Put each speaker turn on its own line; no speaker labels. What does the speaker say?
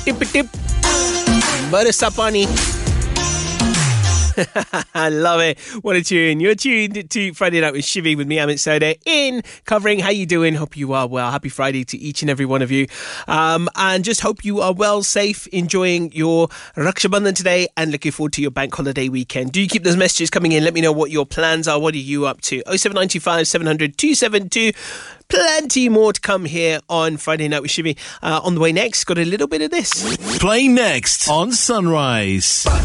Tip tip. Barsa pani. I love it. What a tune. You're tuned to Friday Night with Shivy with me, Amit Soda, in covering. How you doing? Hope you are well. Happy Friday to each and every one of you. And just hope you are well, safe, enjoying your Raksha Bandhan today and looking forward to your bank holiday weekend. Do keep those messages coming in. Let me know what your plans are. What are you up to? 07925 700 272. Plenty more to come here on Friday Night with Shivy. On the way next, got a little bit of this.
Play next on Sunrise.